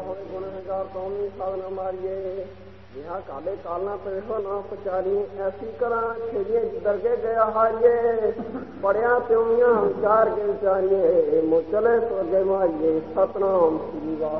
ਹੋਏ ਗੁਨਹਗਾਰ ਤੋਂ ਵੀ ਸਾਧਨਾ ਮਾਰੀਏ। ਜਿਹਾ ਕਾਲੇ ਕਾਲਨਾ ਪੇਸ਼ੋ ਨਾ ਪਚਾਰੀ ਐਸੀ ਕਰਾਂ ਖੇੜੀਏ ਦਰਗੇ ਗਿਆ ਹਾਰੀਏ। ਪੜਿਆ ਪਿਉੀਆਂ ਵਿਚਾਰ ਕੇ ਵਿਚਾਰੀਏ ਮੁ ਚਲੇ ਸੋਗੇ ਮਾਰੀਏ। ਸਤਨਾਮ ਸ੍ਰੀ ਵਾਹਿਗੁਰੂ।